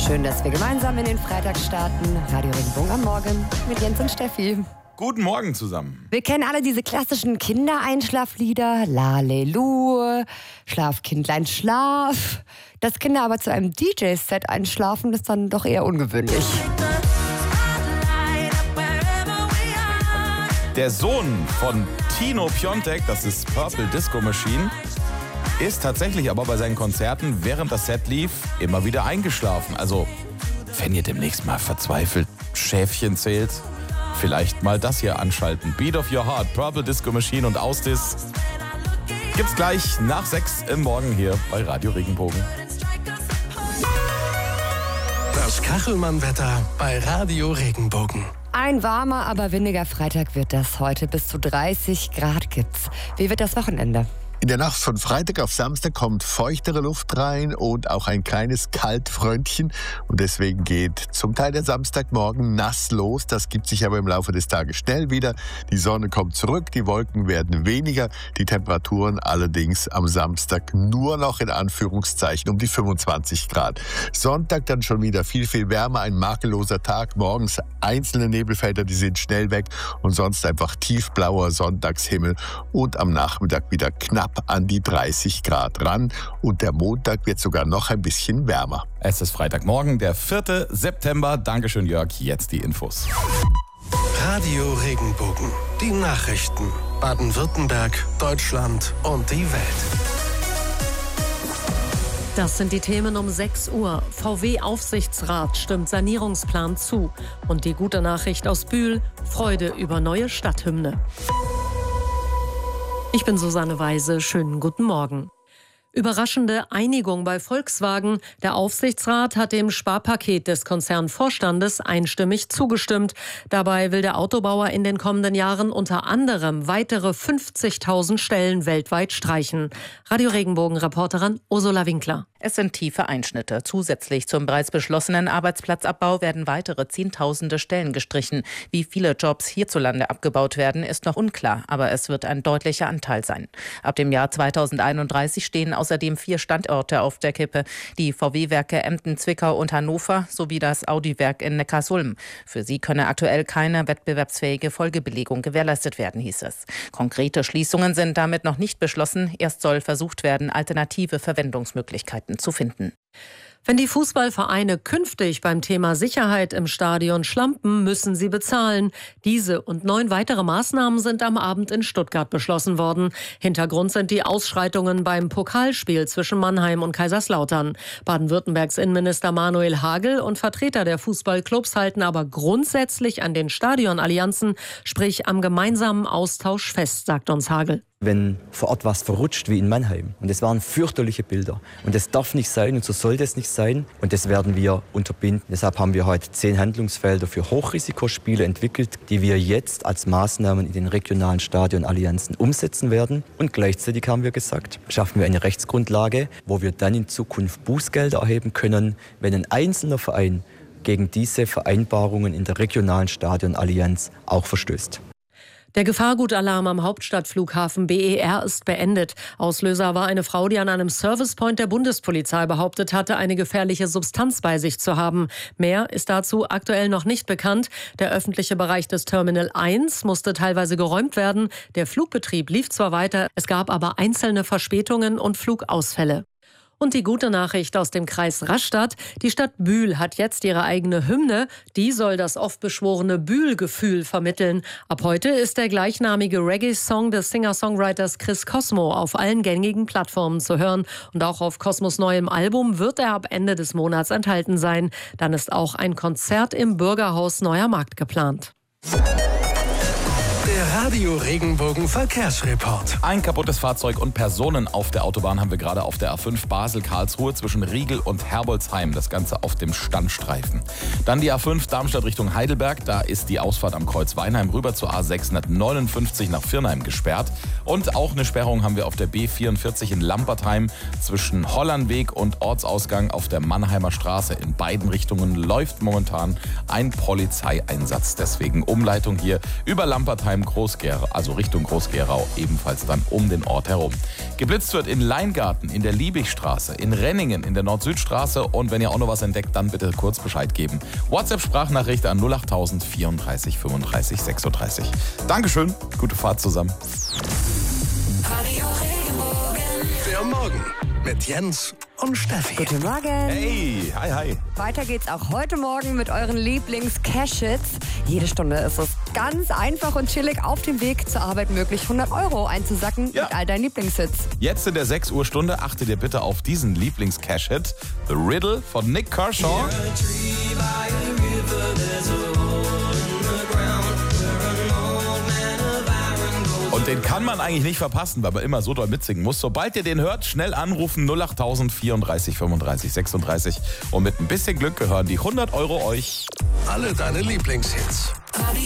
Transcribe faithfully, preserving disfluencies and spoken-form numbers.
Schön, dass wir gemeinsam in den Freitag starten. Radio Regenbogen am Morgen mit Jens und Steffi. Guten Morgen zusammen. Wir kennen alle diese klassischen Kindereinschlaflieder. Lalelu, Schlaf, Kindlein, Schlaf. Dass Kinder aber zu einem D J-Set einschlafen, ist dann doch eher ungewöhnlich. Der Sohn von Tino Piontek, das ist Purple Disco Machine, ist tatsächlich aber bei seinen Konzerten, während das Set lief, immer wieder eingeschlafen. Also, wenn ihr demnächst mal verzweifelt Schäfchen zählt, vielleicht mal das hier anschalten. Beat of Your Heart, Purple Disco Machine und Ausdiss gibt's gleich nach sechs im Morgen hier bei Radio Regenbogen. Das Kachelmann-Wetter bei Radio Regenbogen. Ein warmer, aber windiger Freitag wird das heute. Bis zu dreißig Grad gibt's. Wie wird das Wochenende? In der Nacht von Freitag auf Samstag kommt feuchtere Luft rein und auch ein kleines Kaltfröntchen. Und deswegen geht zum Teil der Samstagmorgen nass los. Das gibt sich aber im Laufe des Tages schnell wieder. Die Sonne kommt zurück, die Wolken werden weniger. Die Temperaturen allerdings am Samstag nur noch in Anführungszeichen um die fünfundzwanzig Grad. Sonntag dann schon wieder viel, viel wärmer. Ein makelloser Tag. Morgens einzelne Nebelfelder, die sind schnell weg. Und sonst einfach tiefblauer Sonntagshimmel. Und am Nachmittag wieder knapp an die dreißig Grad ran und der Montag wird sogar noch ein bisschen wärmer. Es ist Freitagmorgen, der vierte September. Dankeschön, Jörg. Jetzt die Infos. Radio Regenbogen. Die Nachrichten. Baden-Württemberg, Deutschland und die Welt. Das sind die Themen um sechs Uhr. V W-Aufsichtsrat stimmt Sanierungsplan zu. Und die gute Nachricht aus Bühl: Freude über neue Stadthymne. Ich bin Susanne Weise. Schönen guten Morgen. Überraschende Einigung bei Volkswagen. Der Aufsichtsrat hat dem Sparpaket des Konzernvorstandes einstimmig zugestimmt. Dabei will der Autobauer in den kommenden Jahren unter anderem weitere fünfzigtausend Stellen weltweit streichen. Radio Regenbogen-Reporterin Ursula Winkler. Es sind tiefe Einschnitte. Zusätzlich zum bereits beschlossenen Arbeitsplatzabbau werden weitere Zehntausende Stellen gestrichen. Wie viele Jobs hierzulande abgebaut werden, ist noch unklar, aber es wird ein deutlicher Anteil sein. Ab dem Jahr zweitausendeinunddreißig stehen außerdem vier Standorte auf der Kippe. Die V W-Werke Emden, Zwickau und Hannover sowie das Audi-Werk in Neckarsulm. Für sie könne aktuell keine wettbewerbsfähige Folgebelegung gewährleistet werden, hieß es. Konkrete Schließungen sind damit noch nicht beschlossen. Erst soll versucht werden, alternative Verwendungsmöglichkeiten zu finden. Wenn die Fußballvereine künftig beim Thema Sicherheit im Stadion schlampen, müssen sie bezahlen. Diese und neun weitere Maßnahmen sind am Abend in Stuttgart beschlossen worden. Hintergrund sind die Ausschreitungen beim Pokalspiel zwischen Mannheim und Kaiserslautern. Baden-Württembergs Innenminister Manuel Hagel und Vertreter der Fußballclubs halten aber grundsätzlich an den Stadionallianzen, sprich am gemeinsamen Austausch fest, sagt uns Hagel. Wenn vor Ort was verrutscht wie in Mannheim. Und es waren fürchterliche Bilder. Und das darf nicht sein und so sollte es nicht sein. Und das werden wir unterbinden. Deshalb haben wir heute zehn Handlungsfelder für Hochrisikospiele entwickelt, die wir jetzt als Maßnahmen in den regionalen Stadionallianzen umsetzen werden. Und gleichzeitig haben wir gesagt, schaffen wir eine Rechtsgrundlage, wo wir dann in Zukunft Bußgelder erheben können, wenn ein einzelner Verein gegen diese Vereinbarungen in der regionalen Stadionallianz auch verstößt. Der Gefahrgutalarm am Hauptstadtflughafen B E R ist beendet. Auslöser war eine Frau, die an einem Servicepoint der Bundespolizei behauptet hatte, eine gefährliche Substanz bei sich zu haben. Mehr ist dazu aktuell noch nicht bekannt. Der öffentliche Bereich des Terminal eins musste teilweise geräumt werden. Der Flugbetrieb lief zwar weiter, es gab aber einzelne Verspätungen und Flugausfälle. Und die gute Nachricht aus dem Kreis Rastatt: Die Stadt Bühl hat jetzt ihre eigene Hymne. Die soll das oft beschworene Bühl-Gefühl vermitteln. Ab heute ist der gleichnamige Reggae-Song des Singer-Songwriters Chris Cosmo auf allen gängigen Plattformen zu hören. Und auch auf Cosmos neuem Album wird er ab Ende des Monats enthalten sein. Dann ist auch ein Konzert im Bürgerhaus Neuer Markt geplant. Der Radio Regenbogen Verkehrsreport. Ein kaputtes Fahrzeug und Personen auf der Autobahn haben wir gerade auf der A fünf Basel-Karlsruhe zwischen Riegel und Herbolzheim. Das Ganze auf dem Standstreifen. Dann die A fünf Darmstadt Richtung Heidelberg. Da ist die Ausfahrt am Kreuz Weinheim rüber zur A sechshundertneunundfünfzig nach Virnheim gesperrt. Und auch eine Sperrung haben wir auf der B vierundvierzig in Lampertheim zwischen Hollandweg und Ortsausgang auf der Mannheimer Straße. In beiden Richtungen läuft momentan ein Polizeieinsatz. Deswegen Umleitung hier über Lampertheim, Groß Groß-Gerau, also Richtung Groß-Gerau, ebenfalls dann um den Ort herum. Geblitzt wird in Leingarten, in der Liebigstraße, in Renningen, in der Nord-Süd-Straße und wenn ihr auch noch was entdeckt, dann bitte kurz Bescheid geben. WhatsApp-Sprachnachricht an null achttausend vierunddreißig fünfunddreißig sechsunddreißig. Dankeschön, gute Fahrt zusammen. Der Morgen mit Jens und Steffi. Guten Morgen. Hey, hi, hi. Weiter geht's auch heute Morgen mit euren Lieblings-Cash-Hits. Jede Stunde ist es ganz einfach und chillig auf dem Weg zur Arbeit möglich, hundert Euro einzusacken Ja. mit all deinen Lieblingshits. Jetzt in der sechs Uhr Stunde achtet ihr bitte auf diesen Lieblings-Cash-Hit, The Riddle von Nick Kershaw. Und den kann man eigentlich nicht verpassen, weil man immer so doll mitsingen muss. Sobald ihr den hört, schnell anrufen null achttausend vierunddreißig fünfunddreißig sechsunddreißig und mit ein bisschen Glück gehören die hundert Euro euch. Alle deine Lieblingshits. Radio